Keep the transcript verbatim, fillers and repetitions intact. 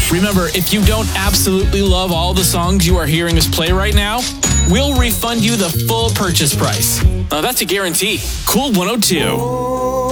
Remember, if you don't absolutely love all the songs you are hearing us play right now, we'll refund you the full purchase price. Uh, that's a guarantee. Cool one oh two.